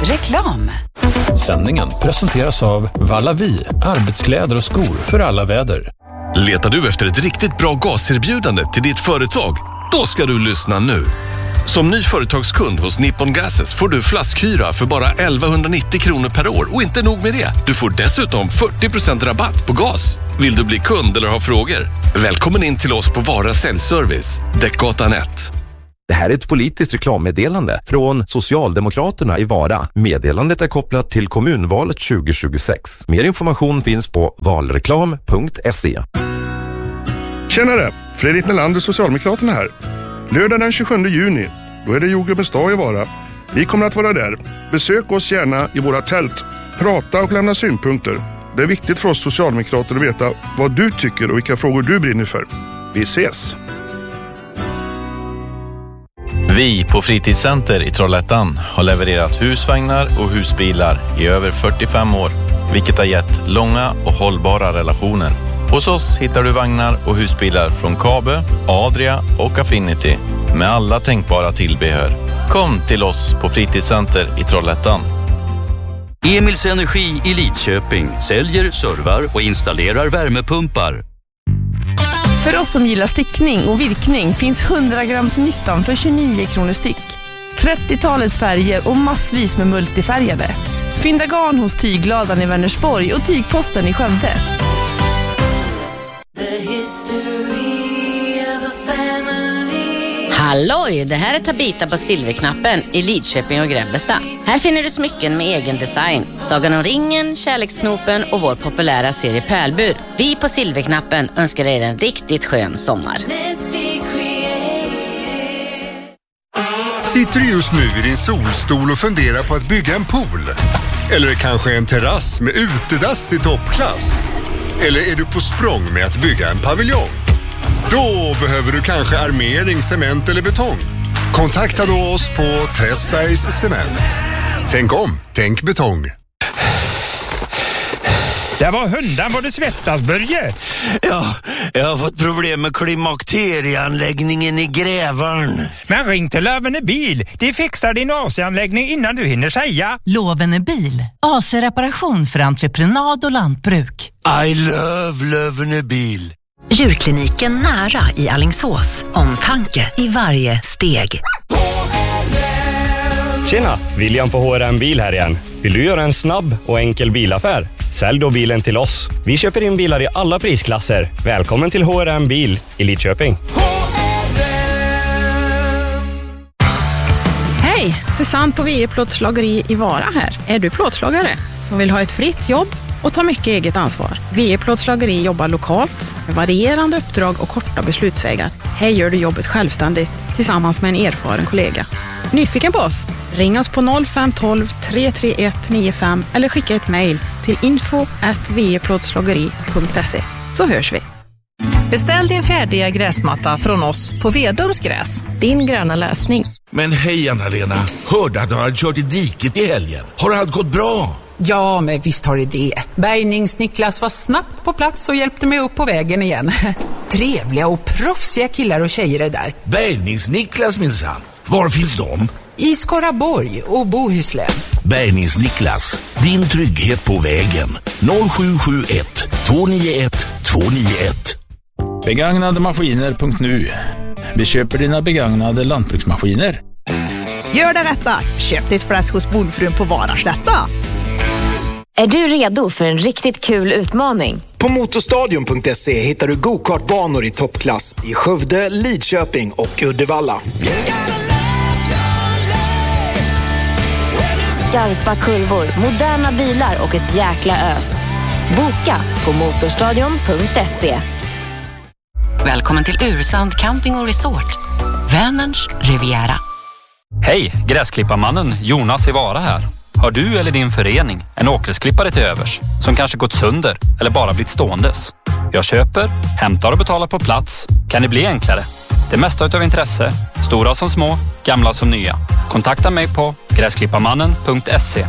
Reklam. Sändningen presenteras av Vallavi, arbetskläder och skor för alla väder. Letar du efter ett riktigt bra gaserbjudande till ditt företag? Då ska du lyssna nu. Som ny företagskund hos Nippon Gases får du flaskhyra för bara 1190 kronor per år. Och inte nog med det, du får dessutom 40% rabatt på gas. Vill du bli kund eller ha frågor? Välkommen in till oss på Vara Säljservice, Däckgatan 1. Det här är ett politiskt reklammeddelande från Socialdemokraterna i Vara. Meddelandet är kopplat till kommunvalet 2026. Mer information finns på valreklam.se. Tjenare, Fredrik Nelander, Socialdemokraterna här. Lördag den 27 juni, då är det jordgubbens dag i Vara. Vi kommer att vara där. Besök oss gärna i våra tält. Prata och lämna synpunkter. Det är viktigt för oss socialdemokrater att veta vad du tycker och vilka frågor du brinner för. Vi ses! Vi på Fritidscenter i Trollhättan har levererat husvagnar och husbilar i över 45 år, vilket har gett långa och hållbara relationer. Hos oss hittar du vagnar och husbilar från Kabe, Adria och Affinity med alla tänkbara tillbehör. Kom till oss på Fritidscenter i Trollhättan. Emils Energi i Lidköping säljer, servar och installerar värmepumpar. För oss som gillar stickning och virkning finns 100 grams nystan för 29 kronor styck. 30-talets färger och massvis med multifärgade. Fynda garn hos Tygladan i Vänersborg och Tygposten i Skövde. Halloj, det här är Tabita på Silverknappen i Lidköping och Grebbestad. Här finner du smycken med egen design. Sagan om ringen, kärleksknopen och vår populära serie Pärlbur. Vi på Silverknappen önskar er en riktigt skön sommar. Sitter du just nu i din solstol och funderar på att bygga en pool? Eller kanske en terrass med utedass i toppklass? Eller är du på språng med att bygga en paviljong? Då behöver du kanske armering, cement eller betong. Kontakta då oss på Träsbergs Cement. Tänk om, tänk betong. Det var hundan vad du svettas, Börje. Ja, jag har fått problem med klimakterieanläggningen i Grävarn. Men ring till Lövenebil. De fixar din AC-anläggning innan du hinner säga. Lövenebil. AC-reparation för entreprenad och lantbruk. I love Lövenebil. Djurkliniken nära i Alingsås. Omtanke i varje steg. Tjena, William på HRM Bil här igen. Vill du göra en snabb och enkel bilaffär? Sälj då bilen till oss. Vi köper in bilar i alla prisklasser. Välkommen till HRM Bil i Lidköping. Hej, Susanne på VE Plåtslageri i Vara här. Är du plåtslagare som vill ha ett fritt jobb och ta mycket eget ansvar? VE Plåtslageri jobbar lokalt med varierande uppdrag och korta beslutsvägar. Här gör du jobbet självständigt tillsammans med en erfaren kollega. Nyfiken på oss? Ring oss på 0512 331 95 eller skicka ett mejl till info@veplåtslageri.se så hörs vi. Beställ din färdiga gräsmatta från oss på Vedums gräs. Din gröna lösning. Men hej Anna-Lena, hörde att du har kört i diket i helgen. Har allt gått bra? Ja, men visst har det. Bärgnings-Niklas var snabbt på plats och hjälpte mig upp på vägen igen. Trevliga och proffsiga killar och tjejer är där. Bärgnings-Niklas minsann. Var finns de? I Skaraborg och Bohuslän. Bärgnings-Niklas, din trygghet på vägen. 0771 291 291. Begagnademaskiner.nu. Vi köper dina begagnade lantbruksmaskiner. Gör det rätta. Köp ditt fläsk hos Bondfrun på Varaslätta. Är du redo för en riktigt kul utmaning? På motorstadion.se hittar du go-kartbanor i toppklass i Skövde, Lidköping och Uddevalla. Skarpa kurvor, moderna bilar och ett jäkla ös. Boka på motorstadion.se. Välkommen till Ursand Camping och Resort. Vänerns Riviera. Hej, gräsklipparmannen Jonas i Vara här. Har du eller din förening en åkgräsklippare till övers som kanske gått sönder eller bara blivit ståendes? Jag köper, hämtar och betalar på plats. Kan det bli enklare? Det mesta utav intresse, stora som små, gamla som nya. Kontakta mig på gräsklipparmannen.se.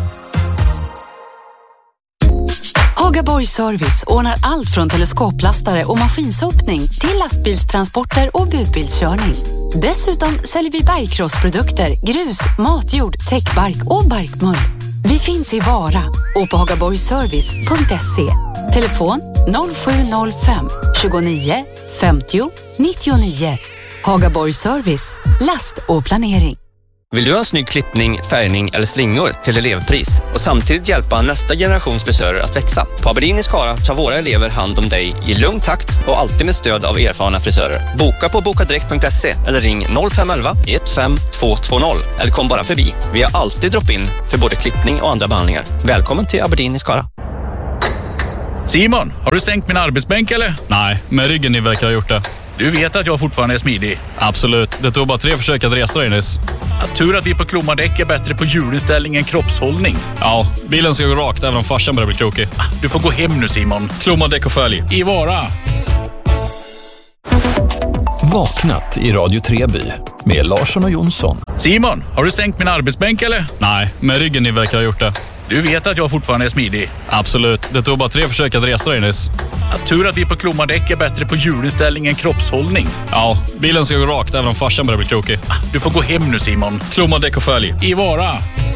Hagaborg Service ordnar allt från teleskoplastare och maskinsopning till lastbilstransporter och budbilskörning. Dessutom säljer vi bergkrossprodukter, grus, matjord, täckbark och barkmull. Vi finns i Vara och på hagaborgservice.se. Telefon 0705 29 50 99. Hagaborg Service, last och planering. Vill du ha en snygg klippning, färgning eller slingor till elevpris och samtidigt hjälpa nästa generations frisörer att växa? På Aberdeen i Skara tar våra elever hand om dig i lugn takt och alltid med stöd av erfarna frisörer. Boka på bokadirekt.se eller ring 0511 15 220 eller kom bara förbi. Vi har alltid drop-in för både klippning och andra behandlingar. Välkommen till Aberdeen i Skara. Simon, har du sänkt min arbetsbänk eller? Nej, men ryggen ni verkar ha gjort det. Du vet att jag fortfarande är smidig. Absolut, det tog bara 3 försök att resa dig nyss. Tur att vi på Klommadäck är bättre på hjulinställning än kroppshållning. Ja, bilen ska gå rakt även om farsan börjar bli krokig. Du får gå hem nu Simon. Klommadäck och följ. I Vara. Vaknat i Radio Treby med Larsson och Jonsson. Simon, har du sänkt min arbetsbänk eller? Nej, men ryggen ni verkar ha gjort det. Du vet att jag fortfarande är smidig. Absolut, det tog bara 3 försök att resa dig nyss. Tur att vi på Klommadäck är bättre på hjulinställning än kroppshållning. Ja, bilen ska gå rakt även om farsan börjar bli krokig. Du får gå hem nu Simon. Klommadäck och följ. I Vara.